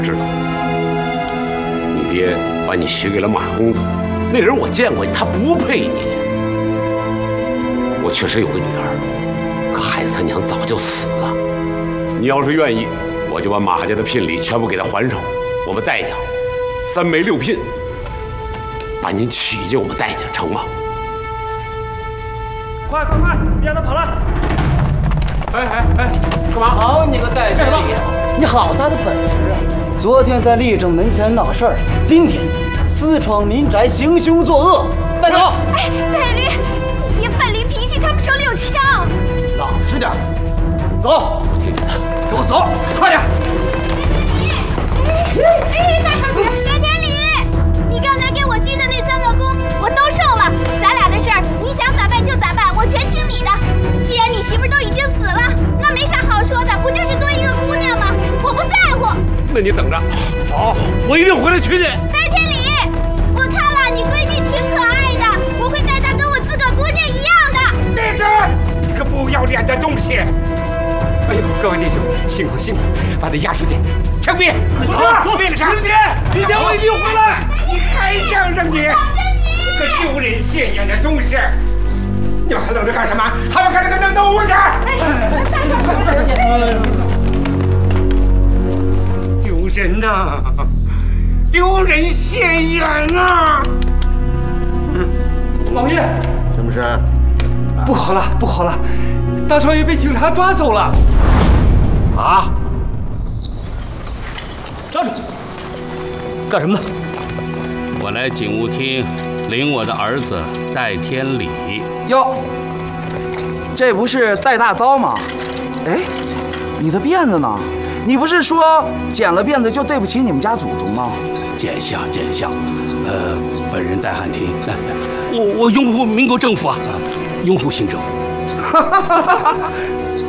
知道，你爹把你许给了马公子，那人我见过，他不配你。我确实有个女儿，可孩子他娘早就死了。你要是愿意，我就把马家的聘礼全部给他还上，我们戴家3媒6聘，把您娶进我们戴家，成吗？ 快，别让他跑了！ 哎，干嘛？ 好你个戴天理，你好大的本事啊！昨天在立正门前闹事儿，今天私闯民宅行凶作恶，带走！ 哎，戴驴，你别犯驴脾气，他们手里有枪。 老实点，走！给我走，快点！ 哎，大小姐，戴天理，你刚才给我鞠的那3个躬，我都受了。咱俩的事儿，你想咋办就咋办，我全听你的。既然你媳妇都已经死了，那没啥好说的，不就是多一个姑娘吗？我不在乎。 那你等着，走，我一定回来娶你。 戴天理，我看了你闺女挺可爱的，我会带她跟我自个儿姑娘一样的。 闭嘴！你个不要脸的东西！哎呦，各位弟兄，辛苦，把他押出去，枪毙！走，为了啥？你爹我一定回来！你还嚷嚷你！个丢人现眼的东西！你们还愣着干什么？还不赶紧给他弄回去！丢人呐！丢人现眼呐！老爷， 什么事？ 不好了！大少爷被警察抓走了！ 啊！ 站住！干什么呢？ 我来警务厅领我的儿子戴天理。 哟，这不是戴大刀吗？哎，你的辫子呢？你不是说剪了辫子就对不起你们家祖宗吗？ 见笑。本人戴汉廷，我拥护民国政府啊，拥护新政府。